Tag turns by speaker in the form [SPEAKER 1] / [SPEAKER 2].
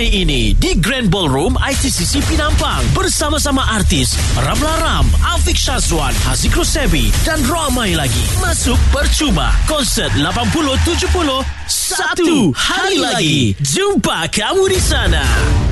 [SPEAKER 1] Mei ini di Grand Ballroom ITCC Penampang bersama-sama artis Ramla Ram, Afiq Syazwan, Haziq Rosebi dan ramai lagi. Masuk percuma. Konsert 80-70 satu hari lagi. Jumpa kamu di sana.